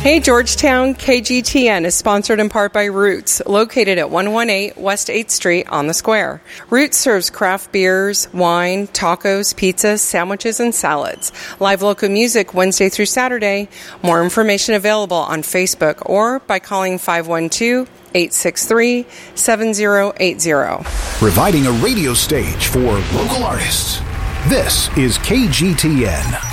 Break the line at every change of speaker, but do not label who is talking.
Hey Georgetown, KGTN is sponsored in part by Roots, located at 118 West 8th Street on the Square. Roots serves craft beers, wine, tacos, pizzas, sandwiches, and salads. Live local music Wednesday through Saturday. More information available on Facebook or by calling 512-863-7080.
Providing a radio stage for local artists. This is KGTN.